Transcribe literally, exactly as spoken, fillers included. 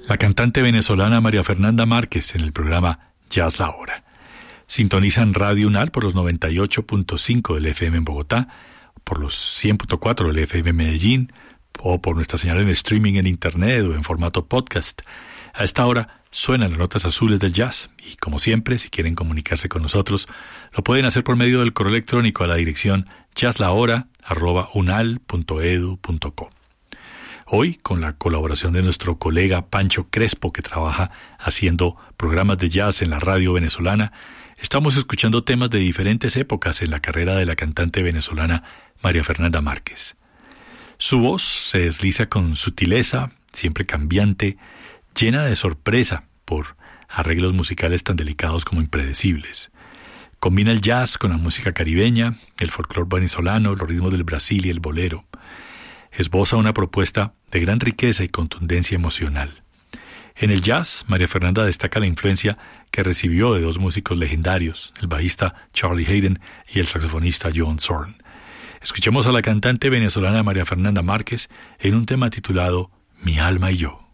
la cantante venezolana María Fernanda Márquez en el programa Jazz La Hora. Sintonizan Radio UNAL por los noventa y ocho punto cinco del F M en Bogotá, por los cien punto cuatro del F M en Medellín, o por nuestra señal en streaming en internet o en formato podcast. A esta hora suenan las notas azules del jazz y, como siempre, si quieren comunicarse con nosotros, lo pueden hacer por medio del correo electrónico a la dirección jazzlahora arroba unal punto edu punto co. Hoy, con la colaboración de nuestro colega Pancho Crespo, que trabaja haciendo programas de jazz en la radio venezolana, estamos escuchando temas de diferentes épocas en la carrera de la cantante venezolana María Fernanda Márquez. Su voz se desliza con sutileza, siempre cambiante, llena de sorpresa por arreglos musicales tan delicados como impredecibles. Combina el jazz con la música caribeña, el folclore venezolano, los ritmos del Brasil y el bolero. Esboza una propuesta de gran riqueza y contundencia emocional. En el jazz, María Fernanda destaca la influencia que recibió de dos músicos legendarios, el bajista Charlie Haden y el saxofonista John Zorn. Escuchemos a la cantante venezolana María Fernanda Márquez en un tema titulado Mi alma y yo.